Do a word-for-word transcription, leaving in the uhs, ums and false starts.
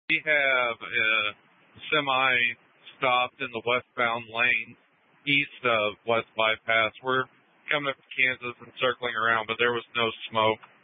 We have a semi stopped in the westbound lane east of West Bypass. We're coming up to Kansas and circling around, but there was no smoke.